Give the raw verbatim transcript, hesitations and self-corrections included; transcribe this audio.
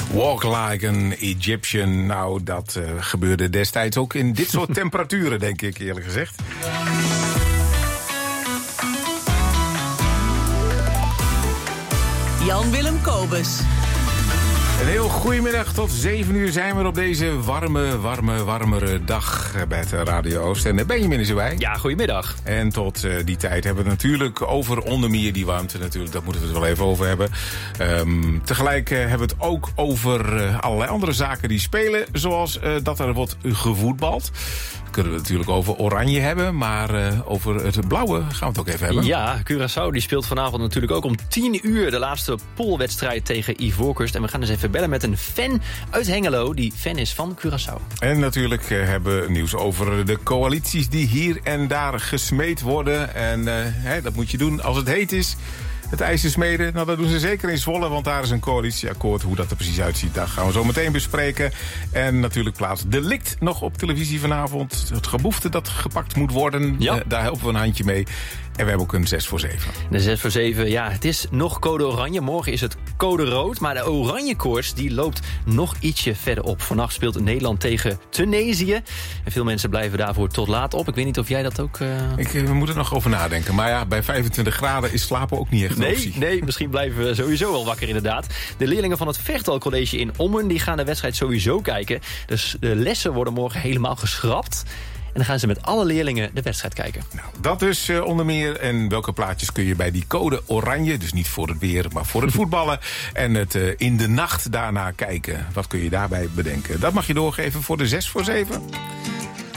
Walk like an Egyptian. Nou, dat uh, gebeurde destijds ook in dit soort temperaturen, denk ik, eerlijk gezegd. Jan-Willem Kobus. Een heel goedemiddag, tot zeven uur zijn we op deze warme, warme, warmere dag bij het Radio Oost. En Benjamin is erbij. Ja, goedemiddag. En tot uh, die tijd hebben we het natuurlijk over onder meer die warmte natuurlijk. Dat moeten we het wel even over hebben. Um, tegelijk uh, hebben we het ook over uh, allerlei andere zaken die spelen. Zoals uh, dat er wordt gevoetbald. Kunnen we het natuurlijk over oranje hebben, maar uh, over het blauwe gaan we het ook even hebben. Ja, Curaçao die speelt vanavond natuurlijk ook om tien uur de laatste poolwedstrijd tegen Ivoorkust. En we gaan dus even bellen met een fan uit Hengelo die fan is van Curaçao. En natuurlijk uh, hebben we nieuws over de coalities die hier en daar gesmeed worden. En uh, hè, dat moet je doen als het heet is. Het ijzer smeden, nou dat doen ze zeker in Zwolle, want daar is een coalitieakkoord. Hoe dat er precies uitziet, dat gaan we zo meteen bespreken. En natuurlijk plaatst Delict nog op televisie vanavond. Het geboefte dat gepakt moet worden, ja. uh, daar helpen we een handje mee. En we hebben ook een zes voor zeven. De zes voor zeven, ja, het is nog code oranje. Morgen is het code rood, maar de oranje koers die loopt nog ietsje verder op. Vannacht speelt Nederland tegen Tunesië. En veel mensen blijven daarvoor tot laat op. Ik weet niet of jij dat ook... Uh... Ik, we moeten er nog over nadenken. Maar ja, bij vijfentwintig graden is slapen ook niet echt een nee, optie. Nee, misschien blijven we sowieso wel wakker inderdaad. De leerlingen van het Vechtal College in Ommen die gaan de wedstrijd sowieso kijken. Dus de lessen worden morgen helemaal geschrapt. En dan gaan ze met alle leerlingen de wedstrijd kijken. Nou, dat dus uh, onder meer. En welke plaatjes kun je bij die code oranje... dus niet voor het weer, maar voor het voetballen... en het uh, in de nacht daarna kijken. Wat kun je daarbij bedenken? Dat mag je doorgeven voor de zes voor zeven.